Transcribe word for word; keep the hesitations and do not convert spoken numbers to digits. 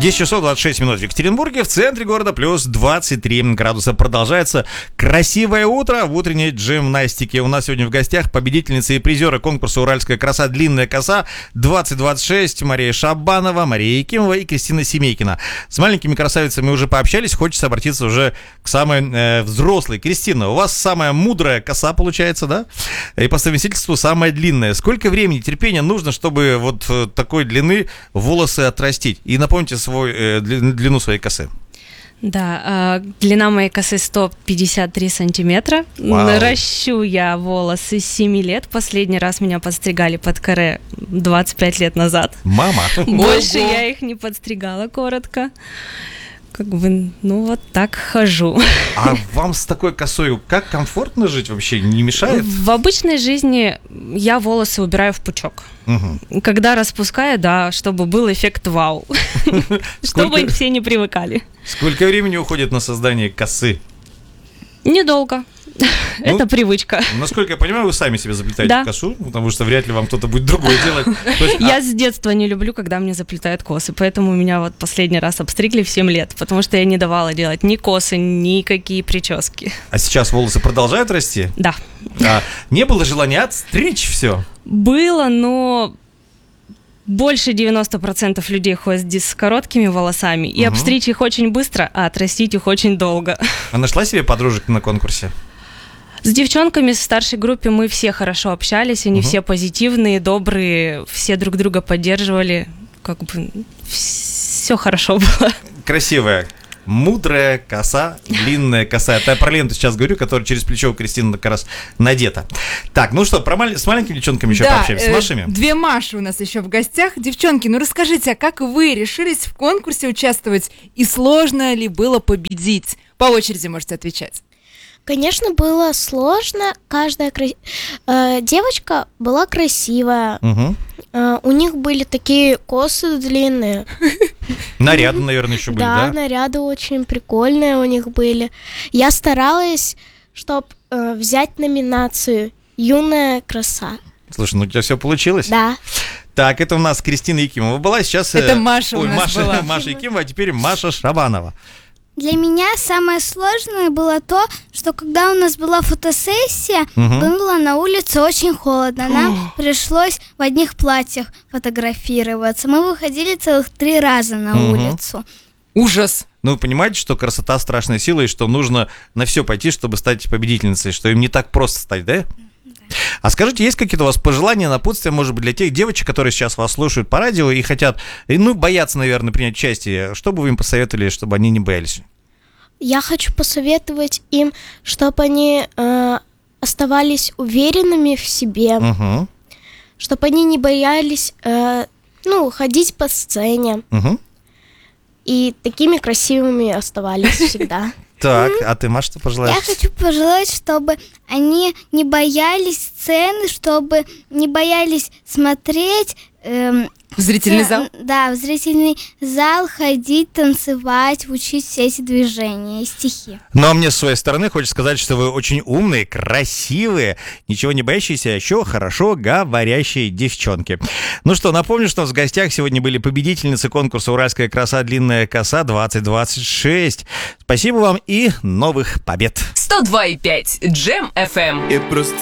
десять часов двадцать шесть минут в Екатеринбурге, в центре города плюс двадцать три градуса. Продолжается красивое утро в утренней джимнастике. У нас сегодня в гостях победительница и призеры конкурса «Уральская краса. Длинная коса» двадцать двадцать шесть Мария Шабанова, Мария Якимова и Кристина Семейкина. С маленькими красавицами уже пообщались, хочется обратиться уже к самой э, взрослой. Кристина, у вас самая мудрая коса получается, да? И по совместительству самая длинная. Сколько времени, терпения нужно, чтобы вот э, такой длины волосы отрастить? И напомните свой, э, длину своей косы. Да, э, длина моей косы сто пятьдесят три сантиметра. Вау. Ращу я волосы с семи лет. Последний раз меня подстригали под каре двадцать пять лет назад. Мама. Больше я их не подстригала коротко. Как бы, ну вот так хожу. А вам с такой косой как комфортно жить вообще? Не мешает? В обычной жизни я волосы убираю в пучок. Угу. Когда распускаю, да, чтобы был эффект вау. Чтобы все не привыкали. Сколько времени уходит на создание косы? Недолго. Ну, это привычка. Насколько я понимаю, вы сами себе заплетаете да. косу, потому что вряд ли вам кто-то будет другое делать. Есть, я а... с детства не люблю, когда мне заплетают косы, поэтому меня вот последний раз обстригли в семь лет, потому что я не давала делать ни косы, никакие прически. А сейчас волосы продолжают расти? Да. А не было желания отстричь все? Было, но... Больше девяносто процентов людей ходят с короткими волосами, и угу. обстричь их очень быстро, а отрастить их очень долго. А нашла себе подружек на конкурсе? С девчонками в старшей группе мы все хорошо общались, они угу. все позитивные, добрые, все друг друга поддерживали, как бы все хорошо было. Красивая. Мудрая коса, длинная коса. Это я про ленту сейчас говорю, которая через плечо у Кристины как раз надета. Так, ну что, про мал... с маленькими девчонками еще да, пообщаемся, с Машами? Э, две Маши у нас еще в гостях. Девчонки, ну расскажите, а как вы решились в конкурсе участвовать и сложно ли было победить? По очереди можете отвечать. Конечно, было сложно. Каждая кра... э, девочка была красивая. Угу. Э, у них были такие косы длинные. Наряды, наверное, еще были, да? Да, наряды очень прикольные у них были. Я старалась, чтобы э, взять номинацию «Юная краса». Слушай, ну у тебя все получилось? Да. Так, это у нас Кристина Якимова была, сейчас... Это Маша Ой, у нас Маша, была. Маша Якимова, а теперь Маша Шабанова. Для меня самое сложное было то, что когда у нас была фотосессия, угу. было на улице очень холодно. Нам пришлось в одних платьях фотографироваться. Мы выходили целых три раза на угу. улицу. Ужас! Ну, вы понимаете, что красота страшная сила, и что нужно на все пойти, чтобы стать победительницей, что им не так просто стать, да? А скажите, есть какие-то у вас пожелания, напутствия, может быть, для тех девочек, которые сейчас вас слушают по радио и хотят, ну, боятся, наверное, принять участие? Что бы вы им посоветовали, чтобы они не боялись? Я хочу посоветовать им, чтобы они э, оставались уверенными в себе, угу. чтобы они не боялись, э, ну, ходить по сцене. Угу. И такими красивыми оставались всегда. Так, а ты, Маша, что пожелаешь? Я хочу пожелать, чтобы они не боялись сцены, чтобы не боялись смотреть... Эм, в зрительный зал? Да, в зрительный зал ходить, танцевать, учить все эти движения и стихи. Ну, а мне с своей стороны хочется сказать, что вы очень умные, красивые, ничего не боящиеся, а еще хорошо говорящие девчонки. Ну что, напомню, что в гостях сегодня были победительницы конкурса «Уральская краса. Длинная коса» двадцать двадцать шесть. Спасибо вам и новых побед. сто два и пять Джем эф эм. Я просто